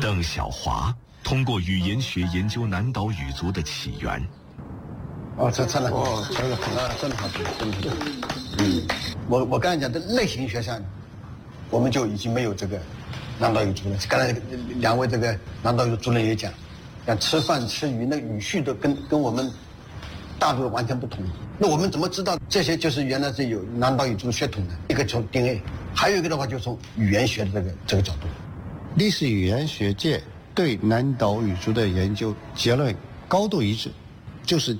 邓小华通过语言学研究南岛语族的起源。 这真的好，真的好，真的好。我刚才讲的类型学上，我们就已经没有这个南岛语族了。刚才两位这个南岛语族人也讲，像吃饭吃鱼那个语序都跟我们大陆完全不同。那我们怎么知道这些就是原来是有南岛语族血统的？一个从 DNA， 还有一个的话就从语言学的这个角度。 历史语言学界对南岛语族的研究结论高度一致，就是